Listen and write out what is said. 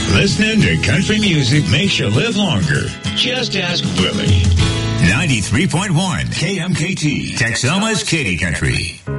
Listening to country music makes you live longer. Just ask Willie. 93.1 KMKT, Texoma's Katy Country.